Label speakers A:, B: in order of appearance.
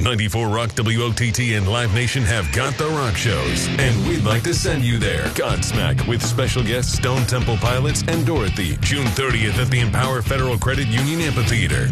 A: 94 Rock WOTT and Live Nation have got the rock shows, and we'd like to send you there. Godsmack with special guests Stone Temple Pilots and Dorothy, June 30th at the Empower Federal Credit Union Amphitheater.